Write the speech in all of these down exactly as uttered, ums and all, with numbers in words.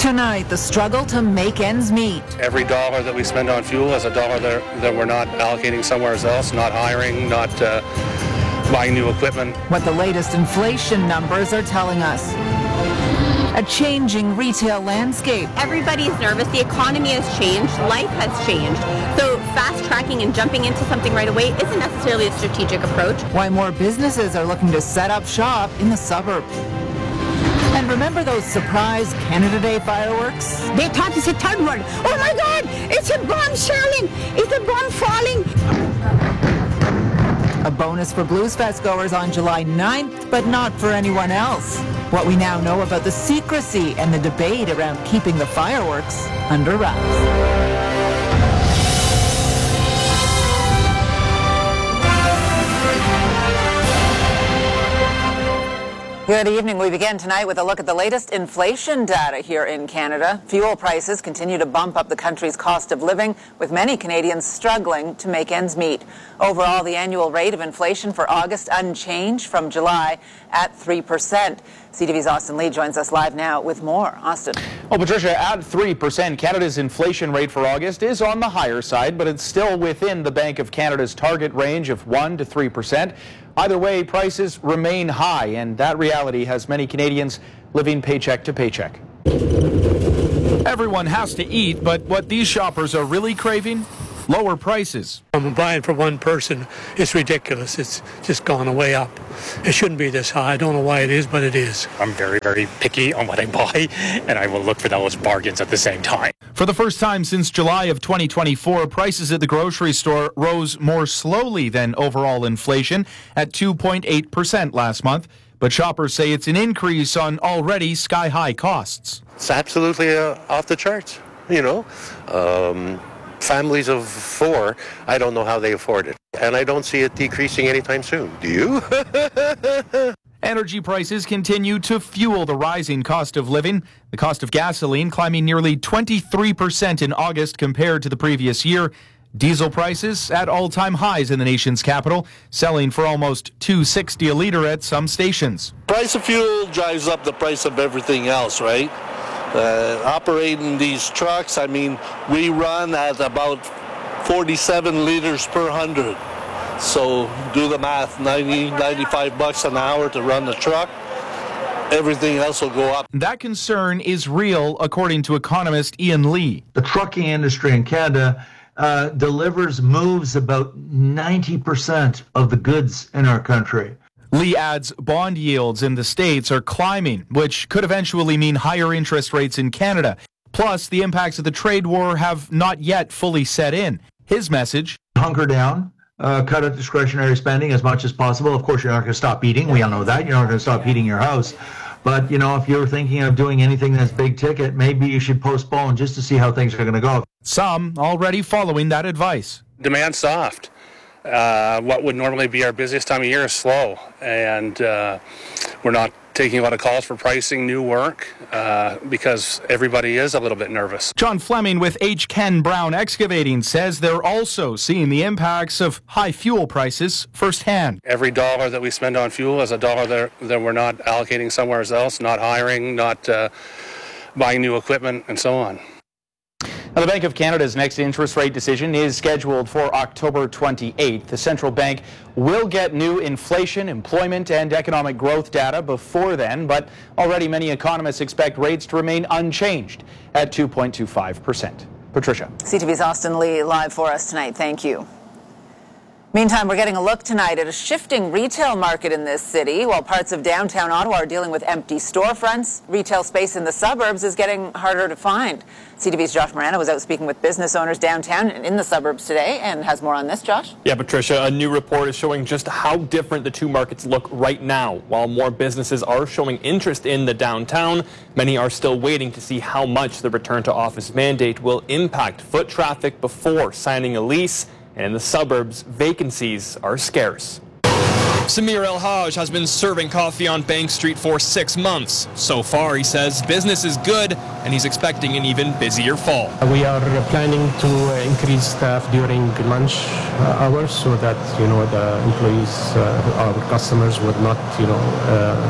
Tonight, the struggle to make ends meet. Every dollar that we spend on fuel is a dollar that, that we're not allocating somewhere else, not hiring, not uh, buying new equipment. What the latest inflation numbers are telling us. A changing retail landscape. Everybody's nervous. The economy has changed. Life has changed. So fast tracking and jumping into something right away isn't necessarily a strategic approach. Why more businesses are looking to set up shop in the suburbs. And remember those surprise Canada Day fireworks? They thought it's a third world. Oh my God, it's a bomb shelling. It's a bomb falling. A bonus for Blues Fest goers on July ninth, but not for anyone else. What we now know about the secrecy and the debate around keeping the fireworks under wraps. Good evening. We begin tonight with a look at the latest inflation data here in Canada. Fuel prices continue to bump up the country's cost of living, with many Canadians struggling to make ends meet. Overall, the annual rate of inflation for August unchanged from July at three percent. C T V's Austin Lee joins us live now with more. Austin. Well, Patricia, at three percent, Canada's inflation rate for August is on the higher side, but it's still within the Bank of Canada's target range of one to three percent. Either way, prices remain high, and that reality has many Canadians living paycheck to paycheck. Everyone has to eat, but what these shoppers are really craving? Lower prices. I'm buying for one person. It's ridiculous. It's just gone way up. It shouldn't be this high. I don't know why it is, but it is. I'm very, very picky on what I buy, and I will look for those bargains at the same time. For the first time since July of twenty twenty-four, prices at the grocery store rose more slowly than overall inflation at two point eight percent last month. But shoppers say it's an increase on already sky-high costs. It's absolutely uh, off the charts, you know. Um, families of four, I don't know how they afford it. And I don't see it decreasing anytime soon. Do you? Energy prices continue to fuel the rising cost of living. The cost of gasoline climbing nearly twenty-three percent in August compared to the previous year. Diesel prices at all-time highs in the nation's capital, selling for almost two dollars and sixty cents a litre at some stations. Price of fuel drives up the price of everything else, right? Uh, operating these trucks, I mean, we run at about forty-seven liters per hundred. So do the math, ninety, ninety-five bucks an hour to run the truck. Everything else will go up. That concern is real, according to economist Ian Lee. The trucking industry in Canada uh, delivers, moves about ninety percent of the goods in our country. Lee adds bond yields in the States are climbing, which could eventually mean higher interest rates in Canada. Plus, the impacts of the trade war have not yet fully set in. His message: hunker down, uh, cut out discretionary spending as much as possible. Of course, you're not going to stop eating. We all know that. You're not going to stop heating your house. But, you know, if you're thinking of doing anything that's big ticket, maybe you should postpone just to see how things are going to go. Some already following that advice. Demand soft. Uh, what would normally be our busiest time of year is slow, and uh, we're not taking a lot of calls for pricing new work uh, because everybody is a little bit nervous. John Fleming with H. Ken Brown Excavating says they're also seeing the impacts of high fuel prices firsthand. Every dollar that we spend on fuel is a dollar that, that we're not allocating somewhere else, not hiring, not uh, buying new equipment, and so on. Now, the Bank of Canada's next interest rate decision is scheduled for October twenty-eighth. The central bank will get new inflation, employment, and economic growth data before then, but already many economists expect rates to remain unchanged at two point two five percent. Patricia. C T V's Austin Lee live for us tonight. Thank you. Meantime, we're getting a look tonight at a shifting retail market in this city. While parts of downtown Ottawa are dealing with empty storefronts, retail space in the suburbs is getting harder to find. C T V's Josh Morano was out speaking with business owners downtown and in the suburbs today and has more on this, Josh. Yeah, Patricia, a new report is showing just how different the two markets look right now. While more businesses are showing interest in the downtown, many are still waiting to see how much the return to office mandate will impact foot traffic before signing a lease. And in the suburbs, vacancies are scarce. Samir El-Haj has been serving coffee on Bank Street for six months. So far, he says business is good, and he's expecting an even busier fall. We are planning to increase staff during lunch hours so that, you know, the employees, uh, our customers would not, you know, uh,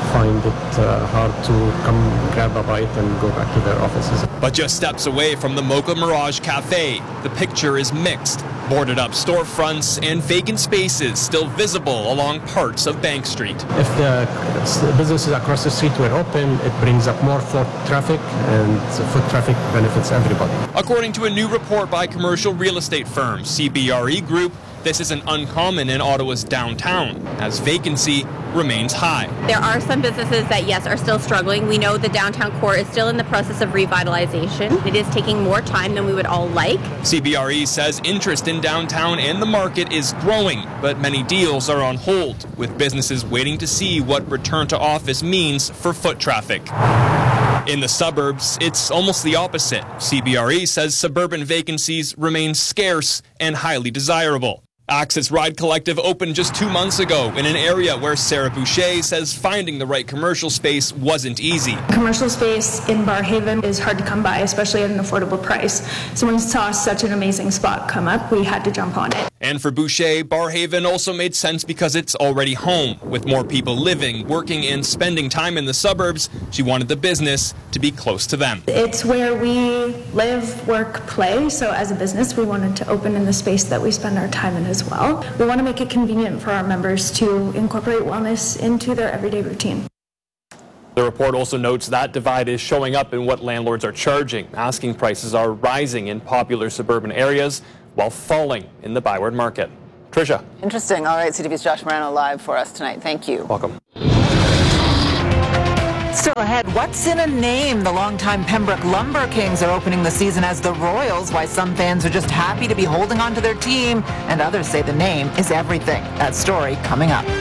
find it uh, hard to come grab a bite and go back to their offices. But just steps away from the Mocha Mirage Cafe, the picture is mixed. Boarded up storefronts and vacant spaces still visible along parts of Bank Street. If the businesses across the street were open, it brings up more foot traffic, and foot traffic benefits everybody. According to a new report by commercial real estate firm C B R E Group, this isn't uncommon in Ottawa's downtown, as vacancy remains high. There are some businesses that, yes, are still struggling. We know the downtown core is still in the process of revitalization. It is taking more time than we would all like. C B R E says interest in downtown and the market is growing, but many deals are on hold, with businesses waiting to see what return to office means for foot traffic. In the suburbs, it's almost the opposite. C B R E says suburban vacancies remain scarce and highly desirable. Access Ride Collective opened just two months ago in an area where Sarah Boucher says finding the right commercial space wasn't easy. Commercial space in Barrhaven is hard to come by, especially at an affordable price. So when we saw such an amazing spot come up, we had to jump on it. And for Boucher, Barrhaven also made sense because it's already home. With more people living, working, and spending time in the suburbs, she wanted the business to be close to them. It's where we live, work, play. So as a business, we wanted to open in the space that we spend our time in as well. We want to make it convenient for our members to incorporate wellness into their everyday routine. The report also notes that divide is showing up in what landlords are charging. Asking prices are rising in popular suburban areas while falling in the Byward market. Tricia. Interesting. All right, C T V's Josh Morano live for us tonight. Thank you. Welcome. Still ahead, what's in a name? The longtime Pembroke Lumber Kings are opening the season as the Royals, why some fans are just happy to be holding on to their team, and others say the name is everything. That story coming up.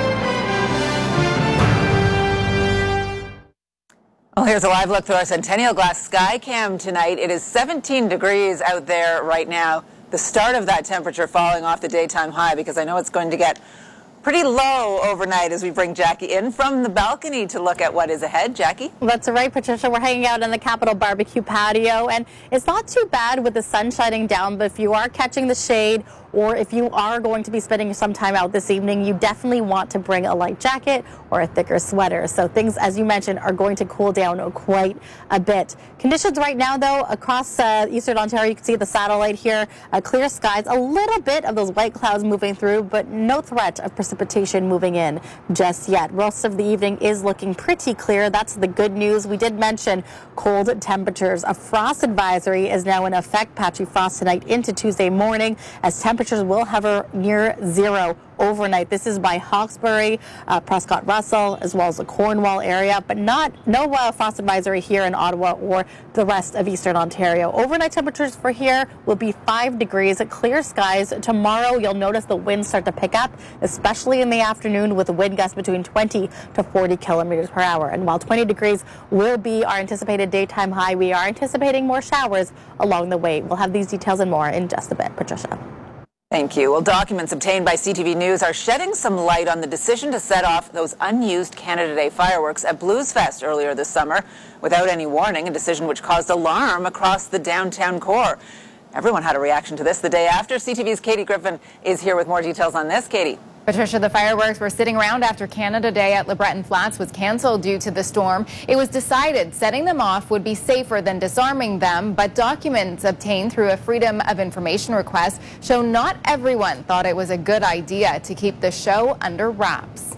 Well, here's a live look through our Centennial Glass Skycam tonight. It is seventeen degrees out there right now. The start of that temperature falling off the daytime high, because I know it's going to get pretty low overnight as we bring Jackie in from the balcony to look at what is ahead. Jackie? Well, that's right, Patricia. We're hanging out in the Capitol Barbecue patio, and it's not too bad with the sun shining down, but if you are catching the shade, or if you are going to be spending some time out this evening, you definitely want to bring a light jacket or a thicker sweater. So things, as you mentioned, are going to cool down quite a bit. Conditions right now, though, across uh, eastern Ontario, you can see the satellite here, uh, clear skies, a little bit of those white clouds moving through, but no threat of precipitation moving in just yet. Most of the evening is looking pretty clear. That's the good news. We did mention cold temperatures. A frost advisory is now in effect, patchy frost tonight into Tuesday morning, as temperatures Temperatures will hover near zero overnight. This is by Hawkesbury, uh, Prescott Russell, as well as the Cornwall area, but not no uh, frost advisory here in Ottawa or the rest of eastern Ontario. Overnight temperatures for here will be five degrees, clear skies. Tomorrow, you'll notice the winds start to pick up, especially in the afternoon, with wind gusts between twenty to forty kilometers per hour. And while twenty degrees will be our anticipated daytime high, we are anticipating more showers along the way. We'll have these details and more in just a bit. Patricia. Thank you. Well, documents obtained by C T V News are shedding some light on the decision to set off those unused Canada Day fireworks at Blues Fest earlier this summer without any warning, a decision which caused alarm across the downtown core. Everyone had a reaction to this the day after. C T V's Katie Griffin is here with more details on this. Katie. Patricia, the fireworks were sitting around after Canada Day at LeBreton Flats was canceled due to the storm. It was decided setting them off would be safer than disarming them, but documents obtained through a Freedom of Information request show not everyone thought it was a good idea to keep the show under wraps.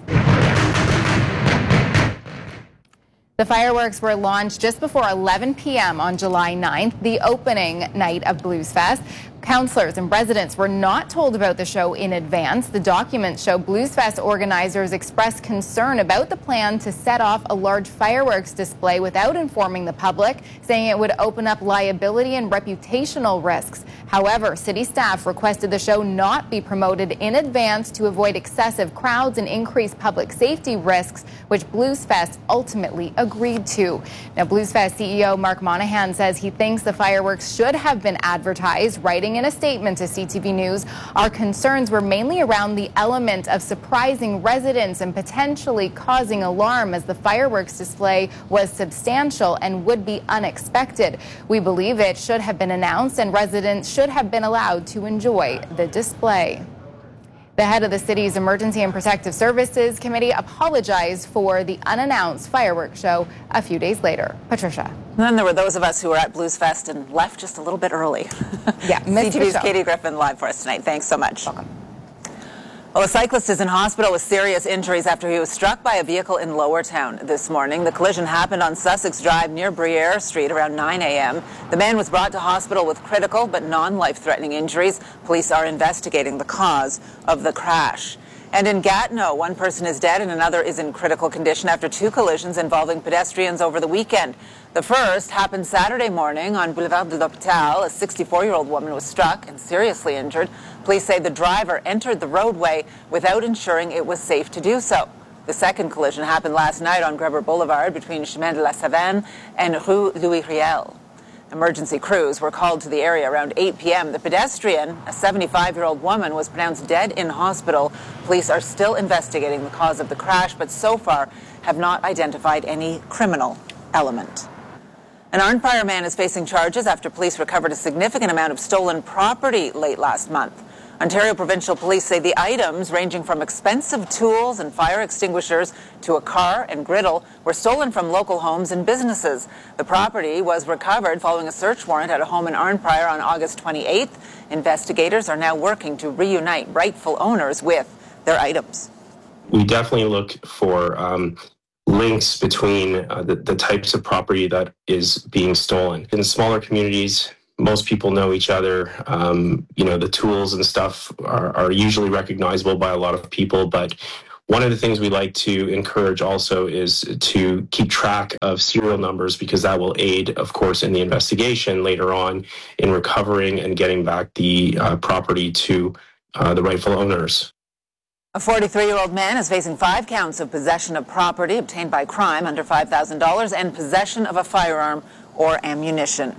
The fireworks were launched just before eleven p m on July ninth, the opening night of Blues Fest. Councillors and residents were not told about the show in advance. The documents show Blues Fest organizers expressed concern about the plan to set off a large fireworks display without informing the public, saying it would open up liability and reputational risks. However, city staff requested the show not be promoted in advance to avoid excessive crowds and increase public safety risks, which Blues Fest ultimately agreed to. Now, Blues Fest C E O Mark Monahan says he thinks the fireworks should have been advertised, writing in a statement to C T V News. Our concerns were mainly around the element of surprising residents and potentially causing alarm, as the fireworks display was substantial and would be unexpected. We believe it should have been announced and residents should have been allowed to enjoy the display. The head of the city's Emergency and Protective Services Committee apologized for the unannounced fireworks show a few days later. Patricia. And then there were those of us who were at Blues Fest and left just a little bit early. Yeah, C T V's Katie Griffin live for us tonight. Thanks so much. Welcome. Well, a cyclist is in hospital with serious injuries after he was struck by a vehicle in Lowertown this morning. The collision happened on Sussex Drive near Briere Street around nine a m The man was brought to hospital with critical but non-life-threatening injuries. Police are investigating the cause of the crash. And in Gatineau, one person is dead and another is in critical condition after two collisions involving pedestrians over the weekend. The first happened Saturday morning on Boulevard de l'Hôpital. A sixty-four-year-old woman was struck and seriously injured. Police say the driver entered the roadway without ensuring it was safe to do so. The second collision happened last night on Greber Boulevard between Chemin de la Savane and Rue Louis Riel. Emergency crews were called to the area around eight p m The pedestrian, a seventy-five-year-old woman, was pronounced dead in hospital. Police are still investigating the cause of the crash, but so far have not identified any criminal element. An Arnprior man is facing charges after police recovered a significant amount of stolen property late last month. Ontario Provincial Police say the items, ranging from expensive tools and fire extinguishers to a car and griddle, were stolen from local homes and businesses. The property was recovered following a search warrant at a home in Arnprior on August twenty-eighth. Investigators are now working to reunite rightful owners with their items. We definitely look for um, links between uh, the, the types of property that is being stolen. In smaller communities, most people know each other. Um, you know, the tools and stuff are, are usually recognizable by a lot of people. But one of the things we like to encourage also is to keep track of serial numbers, because that will aid, of course, in the investigation later on in recovering and getting back the uh, property to uh, the rightful owners. A forty-three-year-old man is facing five counts of possession of property obtained by crime under five thousand dollars and possession of a firearm or ammunition.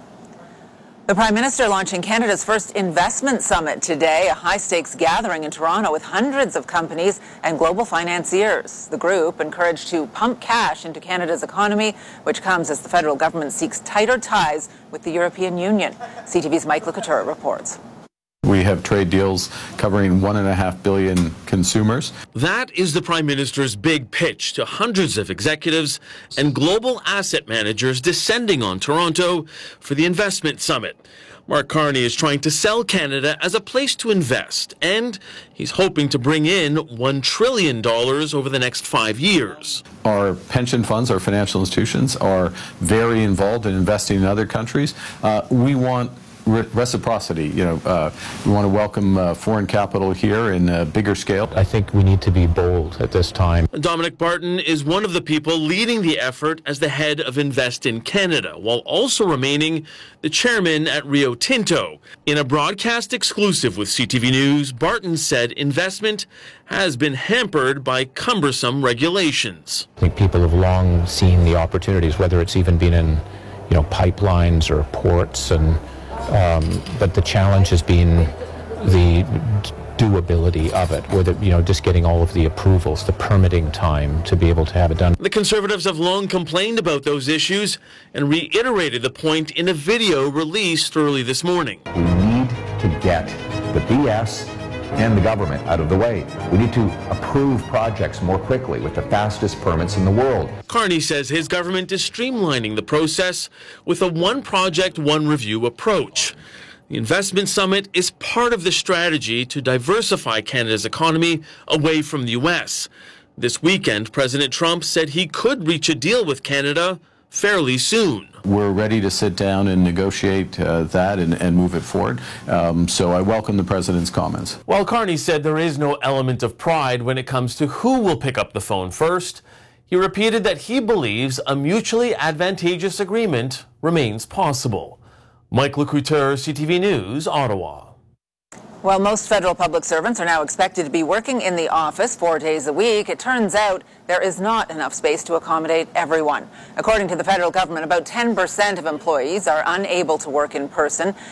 The Prime Minister launching Canada's first investment summit today, a high-stakes gathering in Toronto with hundreds of companies and global financiers. The group encouraged to pump cash into Canada's economy, which comes as the federal government seeks tighter ties with the European Union. C T V's Mike Lecouture reports. We have trade deals covering one and a half billion consumers. That is the Prime Minister's big pitch to hundreds of executives and global asset managers descending on Toronto for the investment summit. Mark Carney is trying to sell Canada as a place to invest, and he's hoping to bring in one trillion dollars over the next five years. Our pension funds, our financial institutions, are very involved in investing in other countries. Uh, we want reciprocity. You know, uh, we want to welcome uh, foreign capital here in a bigger scale. I think we need to be bold at this time. Dominic Barton is one of the people leading the effort as the head of Invest in Canada, while also remaining the chairman at Rio Tinto. In a broadcast exclusive with C T V News, Barton said investment has been hampered by cumbersome regulations. I think people have long seen the opportunities, whether it's even been in, you know, pipelines or ports, and Um, but the challenge has been the doability of it, with it, you know, just getting all of the approvals, the permitting time to be able to have it done. The Conservatives have long complained about those issues and reiterated the point in a video released early this morning. We need to get the B S and the government out of the way. We need to approve projects more quickly with the fastest permits in the world. Carney says his government is streamlining the process with a one project, one review approach. The investment summit is part of the strategy to diversify Canada's economy away from the U S. This weekend, President Trump said he could reach a deal with Canada fairly soon. We're ready to sit down and negotiate uh, that and, and move it forward. Um, so I welcome the President's comments. While Carney said there is no element of pride when it comes to who will pick up the phone first, he repeated that he believes a mutually advantageous agreement remains possible. Mike Lecouture, C T V News, Ottawa. Well, most federal public servants are now expected to be working in the office four days a week. It turns out there is not enough space to accommodate everyone. According to the federal government, about ten percent of employees are unable to work in person.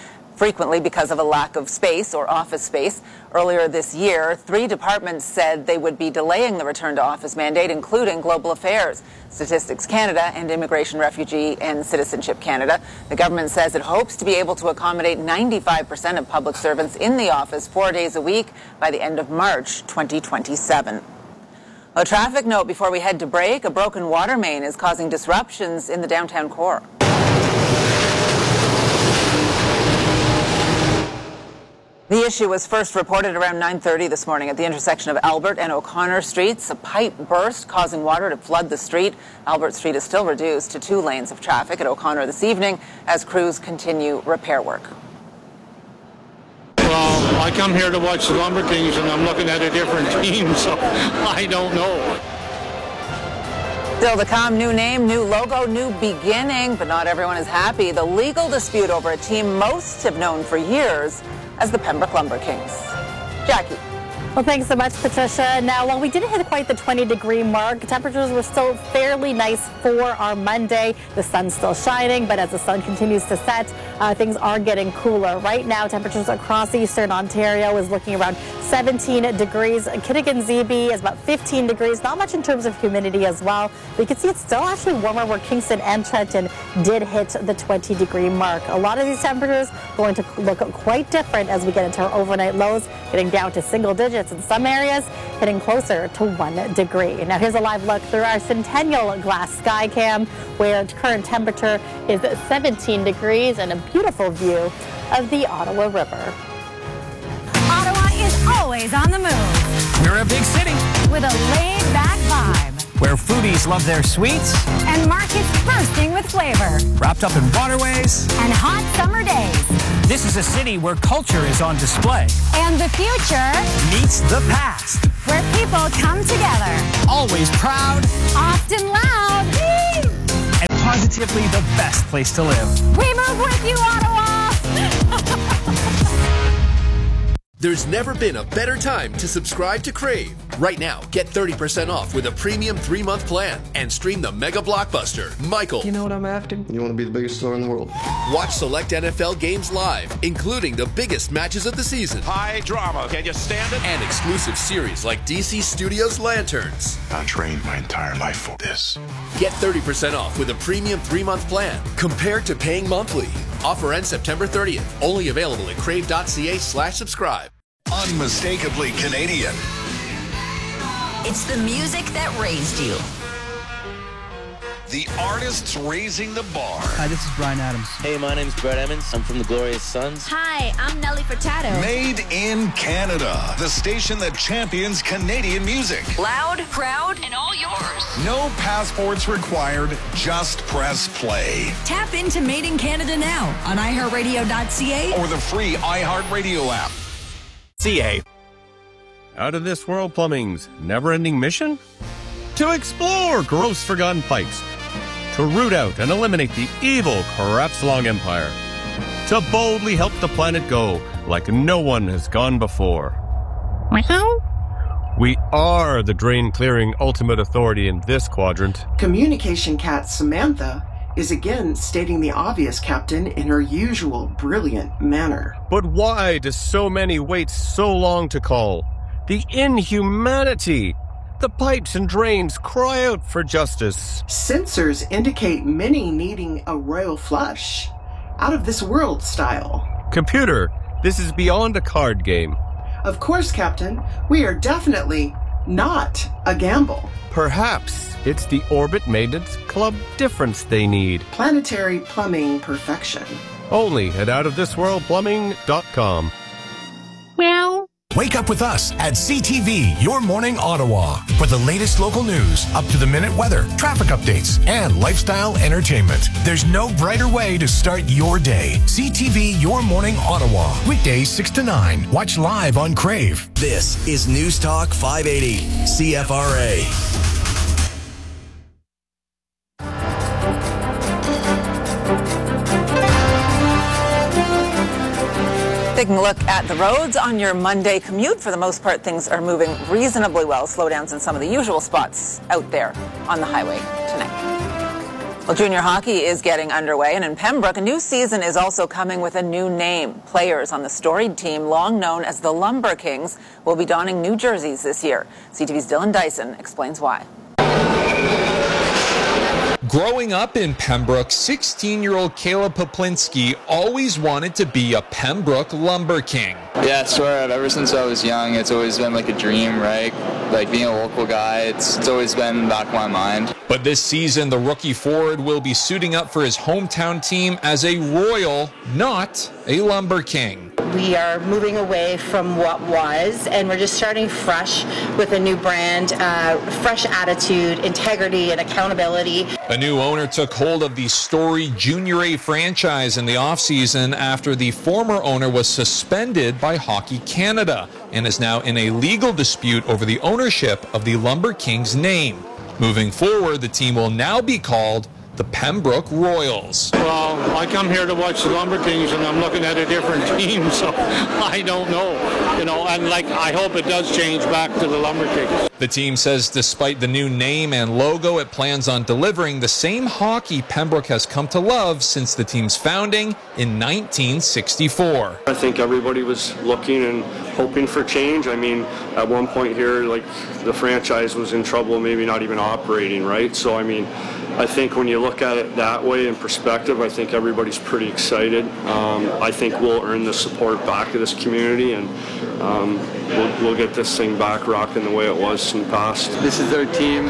frequently because of a lack of space or office space. Earlier this year, three departments said they would be delaying the return to office mandate, including Global Affairs, Statistics Canada, and Immigration, Refugee and Citizenship Canada. The government says it hopes to be able to accommodate ninety-five percent of public servants in the office four days a week by the end of March twenty twenty-seven. A traffic note before we head to break. A broken water main is causing disruptions in the downtown core. The issue was first reported around nine thirty this morning at the intersection of Albert and O'Connor Streets. A pipe burst, causing water to flood the street. Albert Street is still reduced to two lanes of traffic at O'Connor this evening as crews continue repair work. Well, I come here to watch the Lumber Kings, and I'm looking at a different team, so I don't know. Still to come, new name, new logo, new beginning, but not everyone is happy. The legal dispute over a team most have known for years as the Pembroke Lumber Kings. Jackie. Well, thanks so much, Patricia. Now, while we didn't hit quite the twenty degree mark, temperatures were still fairly nice for our Monday. The sun's still shining, but as the sun continues to set, uh, things are getting cooler. Right now, temperatures across eastern Ontario is looking around seventeen degrees. Kittigan-Zibi is about fifteen degrees. Not much in terms of humidity as well. But you can see it's still actually warmer where Kingston and Trenton did hit the twenty degree mark. A lot of these temperatures going to look quite different as we get into our overnight lows, getting down to single digits in some areas, hitting closer to one degree. Now here's a live look through our Centennial Glass Sky Cam, where current temperature is seventeen degrees and a beautiful view of the Ottawa River. Ottawa is always on the move. We're a big city with a laid-back vibe, where foodies love their sweets and markets bursting with flavor, wrapped up in waterways and hot summer days. This is a city where culture is on display. And the future meets the past. Where people come together. Always proud. Often loud. Whee! And positively the best place to live. We move with you, Ottawa! There's never been a better time to subscribe to Crave. Right now, get thirty percent off with a premium three-month plan and stream the mega blockbuster, Michael. You know what I'm after? You want to be the biggest star in the world. Watch select N F L games live, including the biggest matches of the season. High drama, can you stand it? And exclusive series like D C Studios' Lanterns. I trained my entire life for this. Get thirty percent off with a premium three-month plan compared to paying monthly. Offer ends September thirtieth. Only available at crave.ca slash subscribe. Unmistakably Canadian. It's the music that raised you. The artists raising the bar. Hi, this is Brian Adams. Hey, my name's Brett Emmons. I'm from the Glorious Sons. Hi, I'm Nelly Furtado. Made in Canada. The station that champions Canadian music. Loud, proud, and all yours. No passports required. Just press play. Tap into Made in Canada now on i heart radio dot c a or the free iHeartRadio app. C A. Out of This World Plumbing's never-ending mission? To explore gross forgotten pipes. To root out and eliminate the evil Crapslong Empire. To boldly help the planet go like no one has gone before. We are the drain-clearing ultimate authority in this quadrant. Communication cat Samantha is again stating the obvious, Captain, in her usual brilliant manner. But why do so many wait so long to call? The inhumanity! The pipes and drains cry out for justice. Sensors indicate many needing a royal flush. Out of this world style. Computer, this is beyond a card game. Of course, Captain. We are definitely not a gamble. Perhaps it's the Orbit Maintenance Club difference they need. Planetary plumbing perfection. Only at out of this world plumbing dot com. Well. Wake up with us at C T V, Your Morning Ottawa, for the latest local news, up-to-the-minute weather, traffic updates, and lifestyle entertainment. There's no brighter way to start your day. C T V, Your Morning Ottawa, weekdays six to nine. Watch live on Crave. This is News Talk five eighty, C F R A. Taking a look at the roads on your Monday commute. For the most part, things are moving reasonably well. Slowdowns in some of the usual spots out there on the highway tonight. Well, junior hockey is getting underway, and in Pembroke, a new season is also coming with a new name. Players on the storied team, long known as the Lumber Kings, will be donning new jerseys this year. C T V's Dylan Dyson explains why. Growing up in Pembroke, sixteen-year-old Caleb Poplinski always wanted to be a Pembroke Lumber King. Yeah, sort of. Ever since I was young, it's always been like a dream, right? Like being a local guy, it's, it's always been in the back of my mind. But this season, the rookie forward will be suiting up for his hometown team as a Royal, not a Lumber King. We are moving away from what was, and we're just starting fresh with a new brand, uh, fresh attitude, integrity, and accountability. A new owner took hold of the storied Junior A franchise in the offseason after the former owner was suspended by Hockey Canada and is now in a legal dispute over the ownership of the Lumber Kings name. Moving forward, the team will now be called the Pembroke Royals. Well, I come here to watch the Lumber Kings, and I'm looking at a different team, so I don't know. You know, and like, I hope it does change back to the Lumber Kings. The team says despite the new name and logo, it plans on delivering the same hockey Pembroke has come to love since the team's founding in nineteen sixty-four. I think everybody was looking and hoping for change. I mean, at one point here, like, the franchise was in trouble, maybe not even operating, right? So, I mean, I think when you look at it that way in perspective, I think everybody's pretty excited. Um, I think we'll earn the support back of this community, and um, we'll, we'll get this thing back rocking the way it was in the past. This is their team.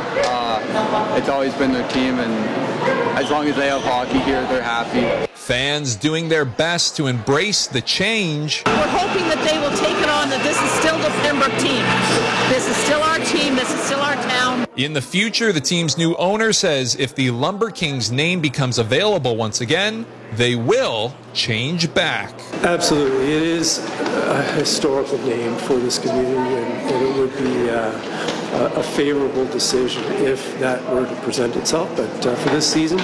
Uh, it's always been their team, and as long as they have hockey here, they're happy. Fans doing their best to embrace the change. We're hoping that they will take it on, that this is still the Pembroke team. This is still our team. This is still our town. In the future, the team's new owner says if the Lumber Kings name becomes available once again, they will change back. Absolutely. It is a historical name for this community, and, and it would be uh, a, a favorable decision if that were to present itself. But uh, for this season,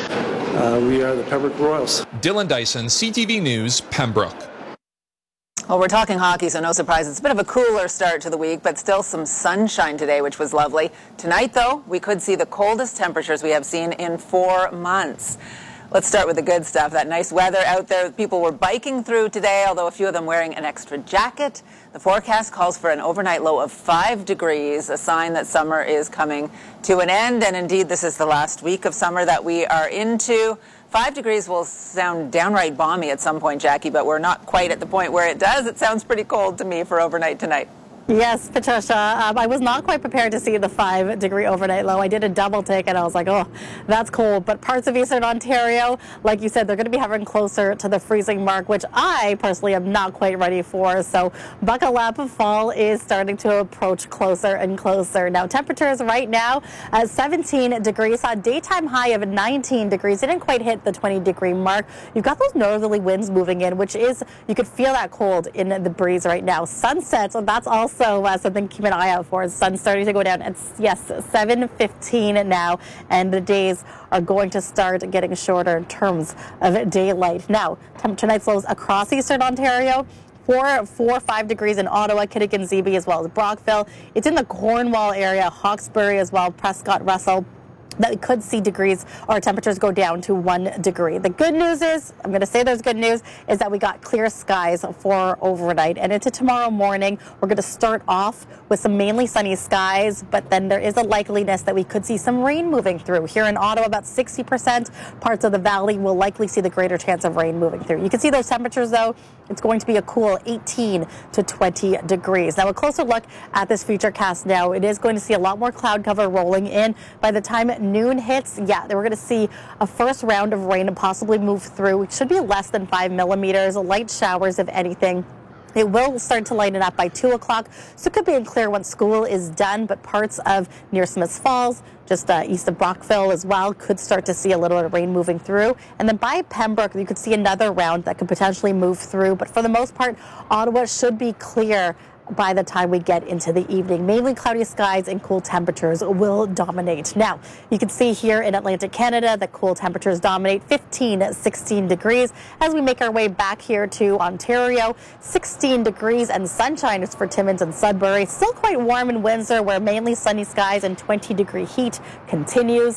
uh, we are the Pembroke Royals. Dylan Dyson, C T V News, Pembroke. Well, we're talking hockey, so no surprise. It's a bit of a cooler start to the week, but still some sunshine today, which was lovely. Tonight, though, we could see the coldest temperatures we have seen in four months. Let's start with the good stuff. That nice weather out there people were biking through today, although a few of them wearing an extra jacket. The forecast calls for an overnight low of five degrees, a sign that summer is coming to an end. And indeed, this is the last week of summer that we are into. Five degrees will sound downright balmy at some point, Jackie, but we're not quite at the point where it does. It sounds pretty cold to me for overnight tonight. Yes, Patricia, um, I was not quite prepared to see the five degree overnight low. I did a double take and I was like, oh, that's cold. But parts of eastern Ontario, like you said, they're going to be hovering closer to the freezing mark, which I personally am not quite ready for. So buckle up, fall is starting to approach closer and closer. Now, temperatures right now at seventeen degrees, saw a daytime high of nineteen degrees. Didn't quite hit the twenty degree mark. You've got those northerly winds moving in, which is, you could feel that cold in the breeze right now. Sunset, so that's also So uh, something to keep an eye out for. The sun's starting to go down. It's, yes, seven fifteen now, and the days are going to start getting shorter in terms of daylight. Now, temperature night lows across eastern Ontario. Four, four, five degrees in Ottawa, Kittigan, Zibi, as well as Brockville. It's in the Cornwall area, Hawkesbury as well, Prescott, Russell. That we could see degrees or temperatures go down to one degree. The good news is, I'm going to say there's good news, is that we got clear skies for overnight. And into tomorrow morning, we're going to start off with some mainly sunny skies, but then there is a likeliness that we could see some rain moving through. Here in Ottawa, about sixty percent. Parts of the valley will likely see the greater chance of rain moving through. You can see those temperatures, though. It's going to be a cool eighteen to twenty degrees. Now, a closer look at this future cast now. It is going to see a lot more cloud cover rolling in. By the time noon hits, yeah, we're going to see a first round of rain and possibly move through. It should be less than five millimeters, light showers if anything. It will start to lighten up by two o'clock, so it could be unclear once school is done, but parts of near Smiths Falls, just uh, east of Brockville as well, could start to see a little bit of rain moving through. And then by Pembroke, you could see another round that could potentially move through. But for the most part, Ottawa should be clear by the time we get into the evening. Mainly cloudy skies and cool temperatures will dominate. Now, you can see here in Atlantic Canada that cool temperatures dominate, fifteen, sixteen degrees. As we make our way back here to Ontario, sixteen degrees and sunshine is for Timmins and Sudbury. Still quite warm in Windsor, where mainly sunny skies and twenty degree heat continues.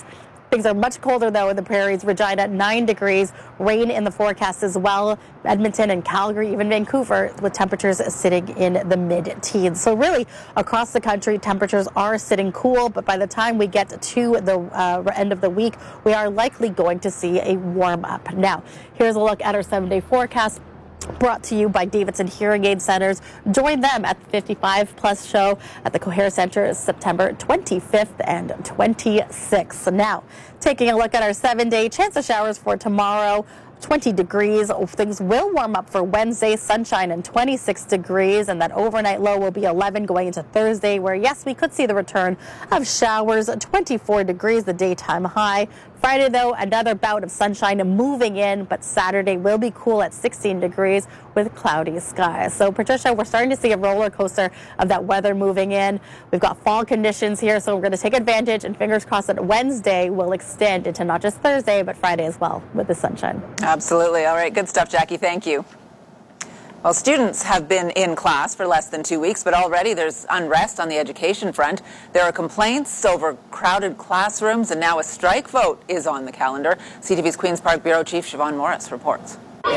Things are much colder, though, in the prairies. Regina, nine degrees. Rain in the forecast as well. Edmonton and Calgary, even Vancouver, with temperatures sitting in the mid-teens. So really, across the country, temperatures are sitting cool, but by the time we get to the uh, end of the week, we are likely going to see a warm-up. Now, here's a look at our seven-day forecast, brought to you by Davidson Hearing Aid Centers. Join them at the fifty-five plus show at the Cohere Center September twenty-fifth and twenty-sixth. So now, taking a look at our seven-day chance of showers for tomorrow. twenty degrees. Oh, things will warm up for Wednesday, sunshine and twenty-six degrees, and that overnight low will be eleven going into Thursday, where yes, we could see the return of showers. twenty-four degrees, the daytime high. Friday, though, another bout of sunshine moving in, but Saturday will be cool at sixteen degrees with cloudy skies. So, Patricia, we're starting to see a roller coaster of that weather moving in. We've got fall conditions here, so we're going to take advantage, and fingers crossed that Wednesday will extend into not just Thursday, but Friday as well with the sunshine. Absolutely. All right. Good stuff, Jackie. Thank you. Well, students have been in class for less than two weeks, but already there's unrest on the education front. There are complaints over crowded classrooms, and now a strike vote is on the calendar. C T V's Queen's Park Bureau Chief Siobhan Morris reports.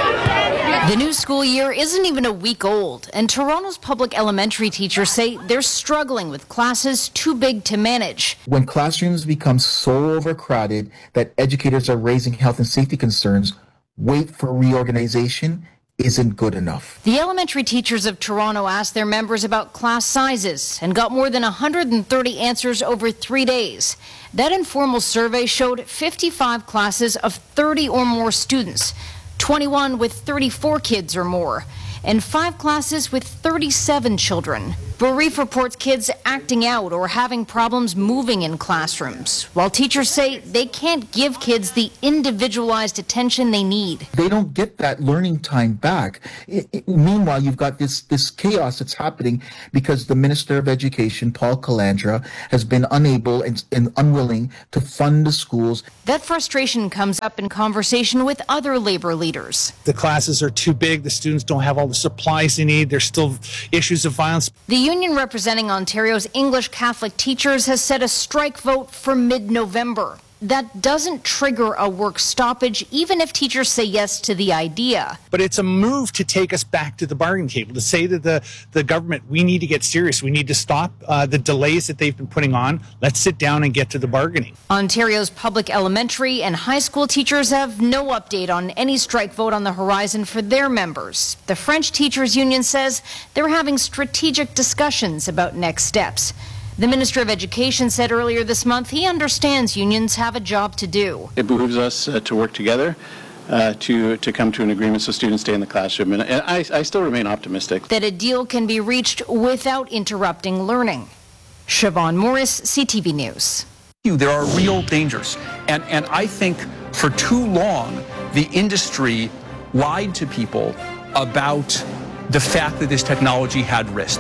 The new school year isn't even a week old, and Toronto's public elementary teachers say they're struggling with classes too big to manage. When classrooms become so overcrowded that educators are raising health and safety concerns, wait for reorganization isn't good enough. The elementary teachers of Toronto asked their members about class sizes and got more than one hundred thirty answers over three days. That informal survey showed fifty-five classes of thirty or more students, twenty-one with thirty-four kids or more, and five classes with thirty-seven children. Brief reports kids acting out or having problems moving in classrooms, while teachers say they can't give kids the individualized attention they need. They don't get that learning time back. It, it, meanwhile, you've got this, this chaos that's happening because the Minister of Education, Paul Calandra, has been unable and, and unwilling to fund the schools. That frustration comes up in conversation with other labor leaders. The classes are too big. The students don't have all the supplies they need. There's still issues of violence. The union representing Ontario's English Catholic teachers has set a strike vote for mid-November. That doesn't trigger a work stoppage, even if teachers say yes to the idea. But it's a move to take us back to the bargaining table, to say to the, the government, we need to get serious. We need to stop uh, the delays that they've been putting on. Let's sit down and get to the bargaining. Ontario's public elementary and high school teachers have no update on any strike vote on the horizon for their members. The French Teachers Union says they're having strategic discussions about next steps. The Minister of Education said earlier this month he understands unions have a job to do. It behooves us uh, to work together uh, to, to come to an agreement so students stay in the classroom. And, and I, I still remain optimistic that a deal can be reached without interrupting learning. Siobhan Morris, C T V News. There are real dangers. And, and I think for too long, the industry lied to people about the fact that this technology had risk.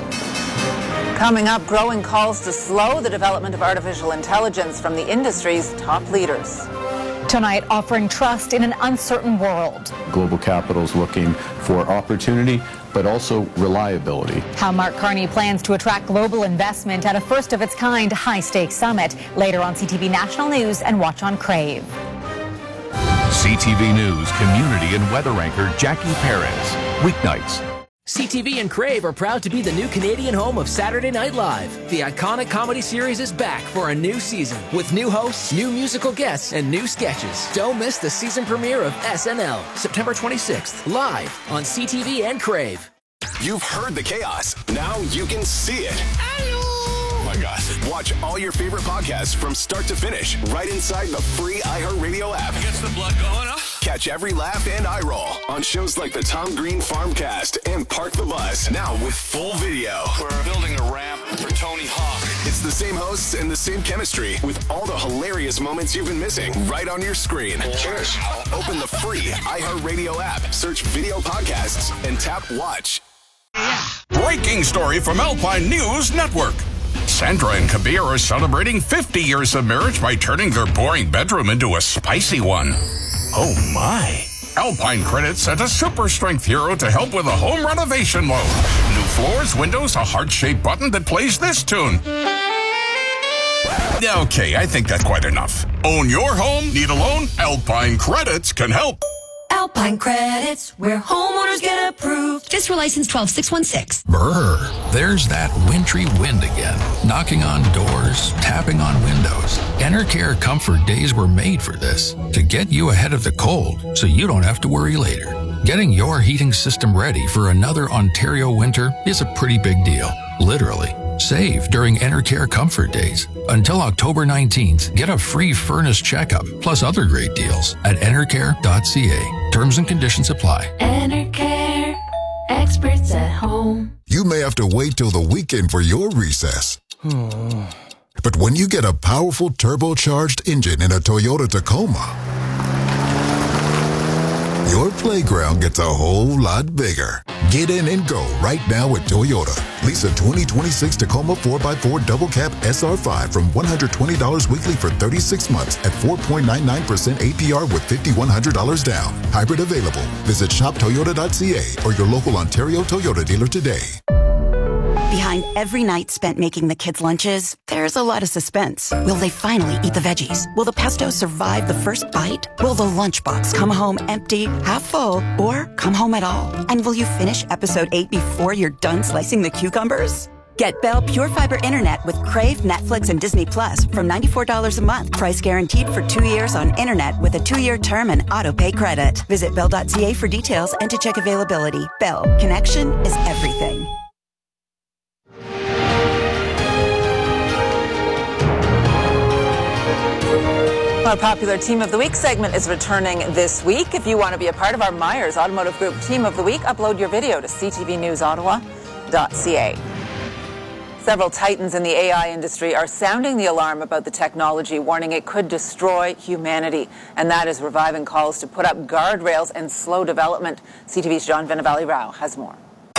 Coming up, growing calls to slow the development of artificial intelligence from the industry's top leaders. Tonight, offering trust in an uncertain world. Global capital's looking for opportunity, but also reliability. How Mark Carney plans to attract global investment at a first-of-its-kind high-stakes summit. Later on C T V National News and watch on Crave. C T V News community and weather anchor Jackie Perez. Weeknights. C T V and Crave are proud to be the new Canadian home of Saturday Night Live. The iconic comedy series is back for a new season with new hosts, new musical guests, and new sketches. Don't miss the season premiere of S N L, September twenty-sixth, live on C T V and Crave. You've heard the chaos. Now you can see it. Oh my gosh. Watch all your favorite podcasts from start to finish right inside the free iHeartRadio app. Gets the blood going, huh? Catch every laugh and eye roll on shows like the Tom Green Farmcast and Park the Bus. Now with full video. We're building a ramp for Tony Hawk. It's the same hosts and the same chemistry with all the hilarious moments you've been missing right on your screen. Cheers. Open the free iHeartRadio app, search video podcasts, and tap watch. Breaking story from Alpine News Network. Sandra and Kabir are celebrating fifty years of marriage by turning their boring bedroom into a spicy one. Oh my. Alpine Credit sent a super strength hero to help with a home renovation loan. New floors, windows, a heart-shaped button that plays this tune. Okay, I think that's quite enough. Own your home? Need a loan? Alpine Credits can help. Alpine Credits, where homeowners get approved. Fiscal license twelve six one six. Brr, there's that wintry wind again, knocking on doors, tapping on windows. Enercare Comfort Days were made for this, to get you ahead of the cold so you don't have to worry later. Getting your heating system ready for another Ontario winter is a pretty big deal, literally. Save during Enercare Comfort Days. Until October nineteenth, get a free furnace checkup, plus other great deals at enercare dot c a. Terms and conditions apply. Enercare, experts at home. You may have to wait till the weekend for your recess. But when you get a powerful turbocharged engine in a Toyota Tacoma, your playground gets a whole lot bigger. Get in and go right now at Toyota. Lease a twenty twenty-six Tacoma four by four Double Cab S R five from one hundred twenty dollars weekly for thirty-six months at four point nine nine percent A P R with five thousand one hundred dollars down. Hybrid available. Visit shop toyota dot c a or your local Ontario Toyota dealer today. Behind every night spent making the kids' lunches, there's a lot of suspense. Will they finally eat the veggies? Will the pesto survive the first bite? Will the lunchbox come home empty, half full, or come home at all? And will you finish episode eight before you're done slicing the cucumbers? Get Bell Pure Fiber Internet with Crave, Netflix, and Disney Plus from ninety-four dollars a month. Price guaranteed for two years on internet with a two-year term and auto-pay credit. Visit bell dot c a for details and to check availability. Bell, connection is everything. Our popular Team of the Week segment is returning this week. If you want to be a part of our Myers Automotive Group Team of the Week, upload your video to c t v news ottawa dot c a. Several titans in the A I industry are sounding the alarm about the technology, warning it could destroy humanity. And that is reviving calls to put up guardrails and slow development. C T V's John Vennavally Rao has more.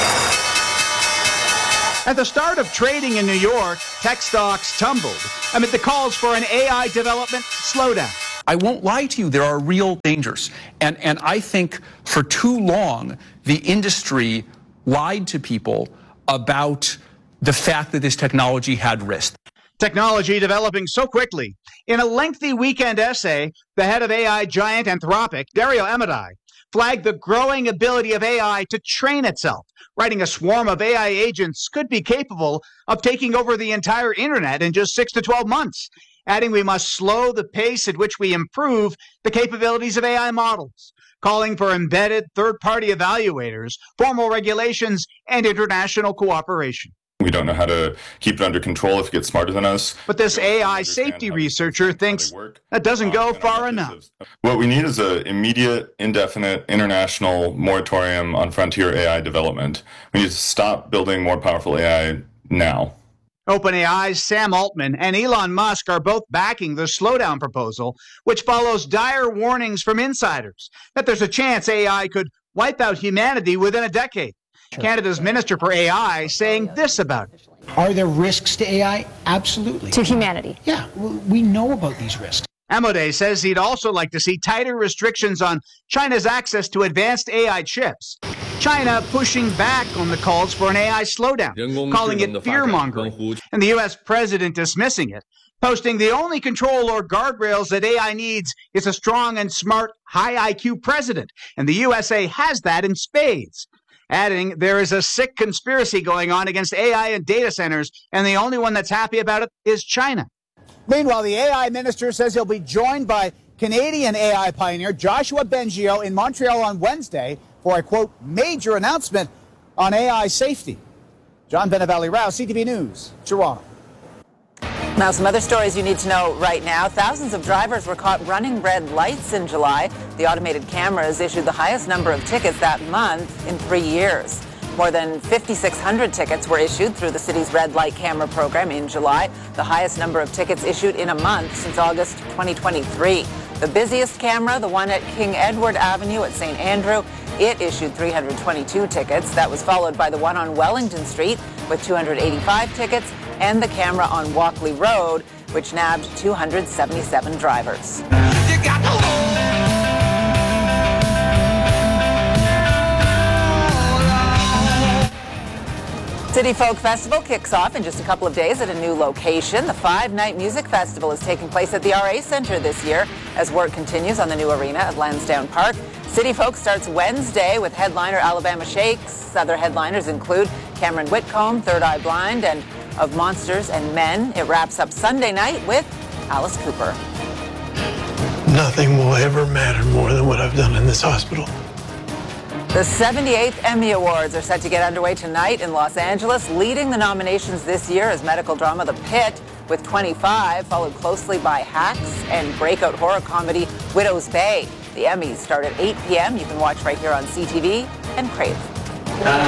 At the start of trading in New York, tech stocks tumbled amid the calls for an A I development slowdown. I won't lie to you, there are real dangers. And, and I think for too long, the industry lied to people about the fact that this technology had risk. Technology developing so quickly. In a lengthy weekend essay, the head of A I giant Anthropic, Dario Amodei, flagged the growing ability of A I to train itself, writing a swarm of A I agents could be capable of taking over the entire internet in just six to twelve months, adding we must slow the pace at which we improve the capabilities of A I models, calling for embedded third-party evaluators, formal regulations, and international cooperation. We don't know how to keep it under control if it gets smarter than us. But this A I safety researcher thinks that doesn't go far enough. What we need is an immediate, indefinite, international moratorium on frontier A I development. We need to stop building more powerful A I now. OpenAI's Sam Altman and Elon Musk are both backing the slowdown proposal, which follows dire warnings from insiders that there's a chance A I could wipe out humanity within a decade. Canada's Minister for A I saying this about it. Are there risks to A I? Absolutely. To humanity? Yeah, we know about these risks. Amodei says he'd also like to see tighter restrictions on China's access to advanced A I chips. China pushing back on the calls for an A I slowdown, calling it fear-mongering, and the U S president dismissing it, posting the only control or guardrails that A I needs is a strong and smart, high I Q president, and the U S A has that in spades. Adding, there is a sick conspiracy going on against A I and data centers, and the only one that's happy about it is China. Meanwhile, the A I minister says he'll be joined by Canadian A I pioneer Joshua Bengio in Montreal on Wednesday for a, quote, major announcement on A I safety. John Vennavally Rao, C T V News, Toronto. Now, some other stories you need to know right now. Thousands of drivers were caught running red lights in July. The automated cameras issued the highest number of tickets that month in three years. More than five thousand six hundred tickets were issued through the city's red light camera program in July, the highest number of tickets issued in a month since August twenty twenty-three. The busiest camera, the one at King Edward Avenue at Saint Andrew, it issued three hundred twenty-two tickets. That was followed by the one on Wellington Street with two hundred eighty-five tickets, and the camera on Walkley Road, which nabbed two hundred seventy-seven drivers. You got City Folk Festival kicks off in just a couple of days at a new location. The five-night music festival is taking place at the R A Center this year as work continues on the new arena at Lansdowne Park. City Folk starts Wednesday with headliner Alabama Shakes. Other headliners include Cameron Whitcomb, Third Eye Blind, and Of Monsters and Men. It wraps up Sunday night with Alice Cooper. Nothing will ever matter more than what I've done in this hospital. The seventy-eighth Emmy Awards are set to get underway tonight in Los Angeles. Leading the nominations this year is medical drama The Pit with twenty-five, followed closely by Hacks and breakout horror comedy Widow's Bay. The Emmys start at eight p.m. You can watch right here on C T V and Crave.